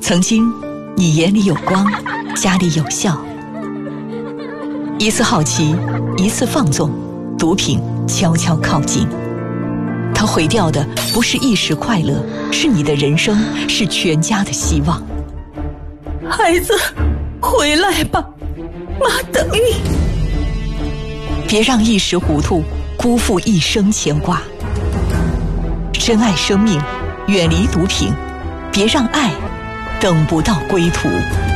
曾经，你眼里有光，家里有笑。一次好奇，一次放纵，毒品悄悄靠近。它毁掉的不是一时快乐，是你的人生，是全家的希望。 孩子，回来吧，妈等你。 别让一时糊涂辜负一生牵挂。珍爱生命，远离毒品，别让爱等不到归途。